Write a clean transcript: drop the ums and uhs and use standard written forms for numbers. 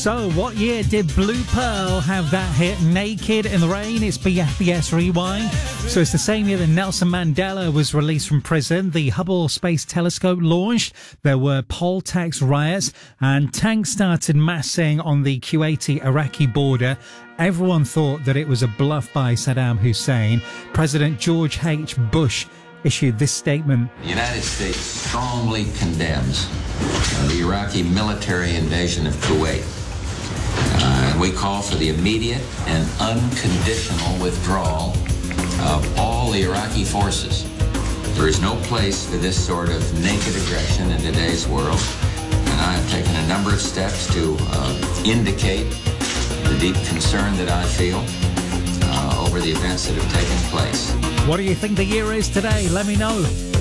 So, what year did Blue Pearl have that hit, Naked in the Rain? It's BFBS Rewind. So, it's the same year that Nelson Mandela was released from prison, the Hubble Space Telescope launched, there were poll tax riots, and tanks started massing on the Kuwaiti-Iraqi border. Everyone thought that it was a bluff by Saddam Hussein. President George H. Bush issued this statement. The United States strongly condemns the Iraqi military invasion of Kuwait. And we call for the immediate and unconditional withdrawal of all the Iraqi forces. There is no place for this sort of naked aggression in today's world. And I have taken a number of steps to indicate the deep concern that I feel over the events that have taken place. What do you think the year is today? Let me know.